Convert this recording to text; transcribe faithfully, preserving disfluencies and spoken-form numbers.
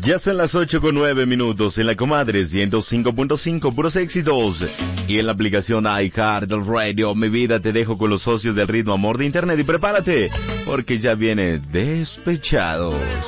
Ya son las ocho con nueve minutos en la comadre ciento cinco punto cinco, puros éxitos. Y en la aplicación iHeart Radio, mi vida, te dejo con los socios del ritmo amor de internet y prepárate, porque ya viene Despechados.